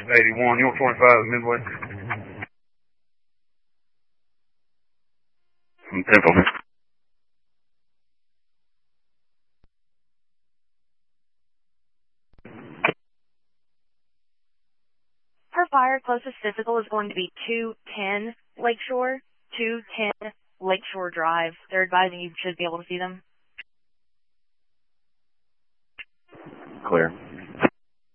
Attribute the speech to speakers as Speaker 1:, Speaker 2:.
Speaker 1: 81, York 25, Midway. 10-4.
Speaker 2: Per fire, closest physical is going to be 210 Lakeshore, 210 Lakeshore Drive. They're advising you should be able to see them.
Speaker 3: Clear.